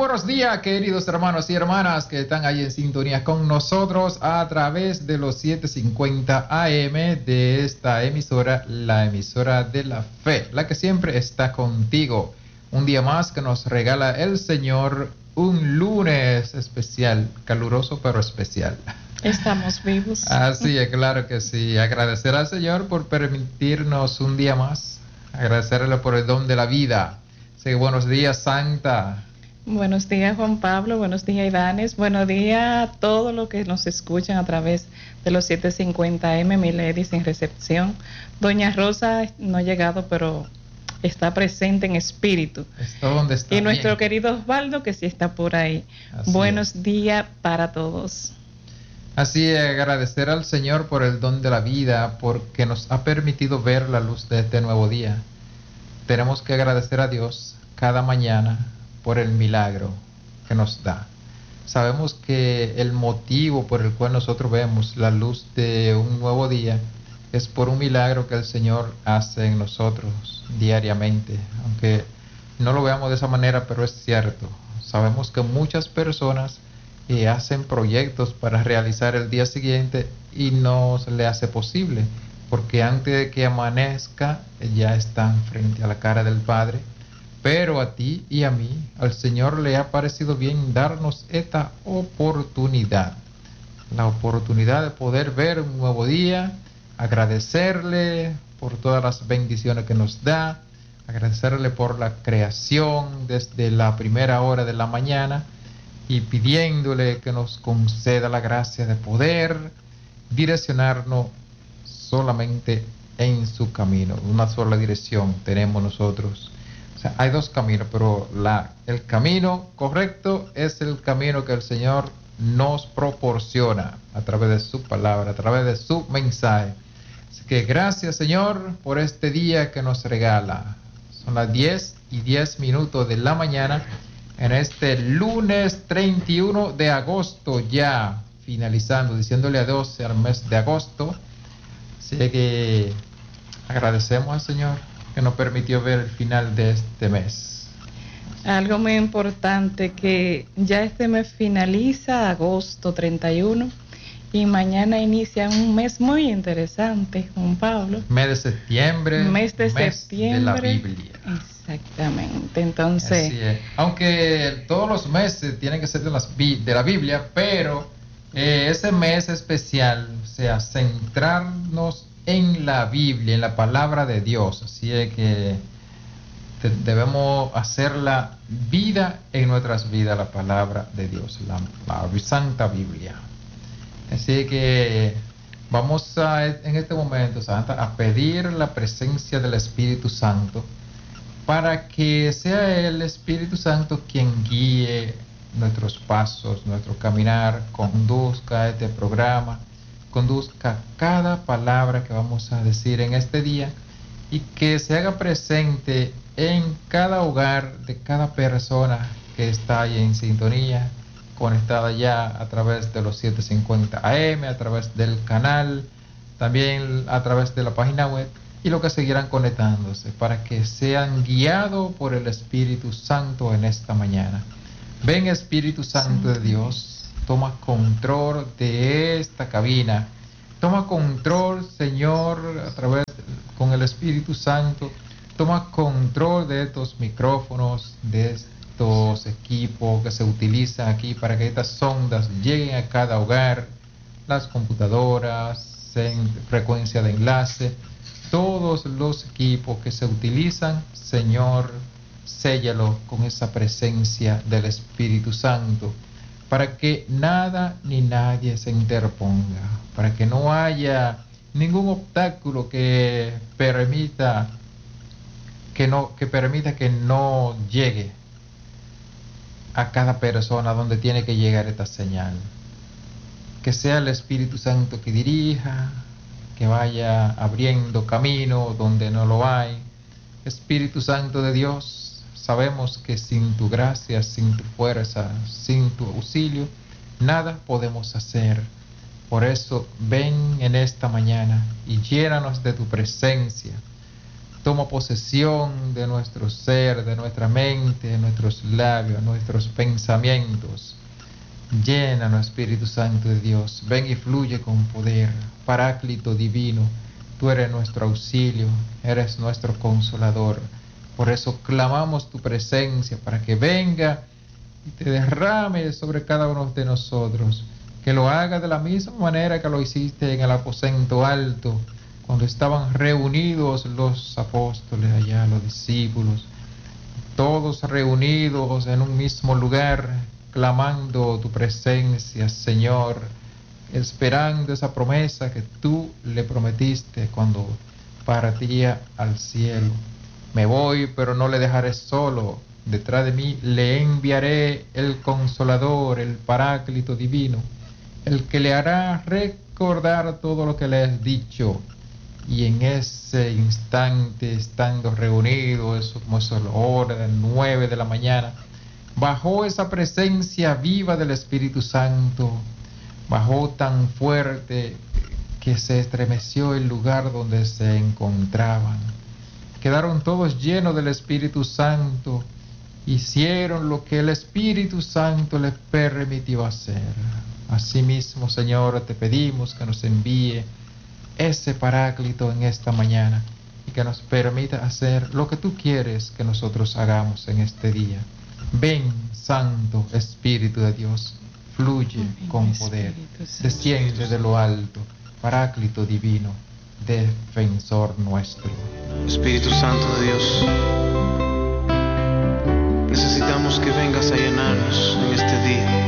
buenos días, queridos hermanos y hermanas que están ahí en sintonía con nosotros a través de los 750 AM de esta emisora, la emisora de la fe, la que siempre está contigo. Un día más que nos regala el Señor, un lunes especial, caluroso pero especial. Estamos vivos. Así es, claro que sí. Agradecer al Señor por permitirnos un día más. Agradecerle por el don de la vida. Sí, buenos días, Santa. Buenos días, Juan Pablo. Buenos días, Idanes. Buenos días a todos los que nos escuchan a través de los 750M, Milady en recepción. Doña Rosa no ha llegado, pero está presente en espíritu. Está donde está. Y nuestro querido Osvaldo, que sí está por ahí. Así buenos días para todos. Así es, agradecer al Señor por el don de la vida, porque nos ha permitido ver la luz de este nuevo día. Tenemos que agradecer a Dios cada mañana por el milagro que nos da. Sabemos que el motivo por el cual nosotros vemos la luz de un nuevo día es por un milagro que el Señor hace en nosotros diariamente. Aunque no lo veamos de esa manera, pero es cierto. Sabemos que muchas personas hacen proyectos para realizar el día siguiente y no se le hace posible, porque antes de que amanezca ya están frente a la cara del Padre. Pero a ti y a mí, al Señor le ha parecido bien darnos esta oportunidad, la oportunidad de poder ver un nuevo día, agradecerle por todas las bendiciones que nos da, agradecerle por la creación desde la primera hora de la mañana y pidiéndole que nos conceda la gracia de poder direccionarnos solamente en su camino. Una sola dirección tenemos nosotros. O sea, hay dos caminos, pero el camino correcto es el camino que el Señor nos proporciona a través de su palabra, a través de su mensaje. Así que gracias, Señor, por este día que nos regala. Son las 10:10 de la mañana en este lunes 31 de agosto, ya finalizando, diciéndole adiós al mes de agosto. Así que agradecemos al Señor que nos permitió ver el final de este mes. Algo muy importante, que ya este mes finaliza, agosto 31, y mañana inicia un mes muy interesante, Juan Pablo. Mes de septiembre. Mes de septiembre. De la Biblia. Exactamente, entonces. Así es. Aunque todos los meses tienen que ser de la Biblia, pero ese mes especial, o sea, centrarnos en la Biblia, en la palabra de Dios. Así es que debemos hacer la vida en nuestras vidas, la palabra de Dios, la Santa Biblia. Así que vamos en este momento, Santa, a pedir la presencia del Espíritu Santo para que sea el Espíritu Santo quien guíe nuestros pasos, nuestro caminar, conduzca este programa, conduzca cada palabra que vamos a decir en este día y que se haga presente en cada hogar de cada persona que está ahí en sintonía, conectada ya a través de los 750 AM, a través del canal, también a través de la página web, y los que seguirán conectándose para que sean guiados por el Espíritu Santo en esta mañana. Ven, Espíritu Santo de Dios, toma control de esta cabina, toma control, Señor, con el Espíritu Santo, toma control de estos micrófonos, de estos equipos que se utilizan aquí para que estas ondas lleguen a cada hogar, las computadoras, en frecuencia de enlace, todos los equipos que se utilizan, Señor, séllalo con esa presencia del Espíritu Santo, para que nada ni nadie se interponga, para que no haya ningún obstáculo que permita que no llegue a cada persona donde tiene que llegar esta señal. Que sea el Espíritu Santo que dirija, que vaya abriendo camino donde no lo hay. Espíritu Santo de Dios, sabemos que sin tu gracia, sin tu fuerza, sin tu auxilio, nada podemos hacer. Por eso ven en esta mañana y llénanos de tu presencia. Toma posesión de nuestro ser, de nuestra mente, de nuestros labios, nuestros pensamientos. Llénanos, Espíritu Santo de Dios. Ven y fluye con poder. Paráclito divino, tú eres nuestro auxilio, eres nuestro consolador. Por eso clamamos tu presencia para que venga y te derrame sobre cada uno de nosotros. Que lo haga de la misma manera que lo hiciste en el aposento alto, cuando estaban reunidos los apóstoles allá, los discípulos, todos reunidos en un mismo lugar, clamando tu presencia, Señor, esperando esa promesa que tú le prometiste cuando partía al cielo. Me voy, pero no le dejaré solo. Detrás de mí le enviaré el Consolador, el Paráclito divino, el que le hará recordar todo lo que le has dicho. Y en ese instante, estando reunidos, como es la hora de 9 de la mañana, bajó esa presencia viva del Espíritu Santo, bajó tan fuerte que se estremeció el lugar donde se encontraban. Quedaron todos llenos del Espíritu Santo, hicieron lo que el Espíritu Santo les permitió hacer. Asimismo, Señor, te pedimos que nos envíe ese Paráclito en esta mañana y que nos permita hacer lo que tú quieres que nosotros hagamos en este día. Ven, Santo Espíritu de Dios, fluye con poder, desciende de lo alto, Paráclito divino, defensor nuestro. Espíritu Santo de Dios, necesitamos que vengas a llenarnos en este día.